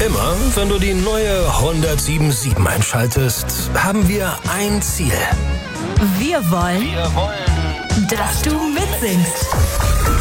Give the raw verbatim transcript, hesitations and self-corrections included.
Immer, wenn du die neue hundertsieben Komma sieben einschaltest, haben wir ein Ziel. Wir wollen, Wir wollen, dass du mitsingst.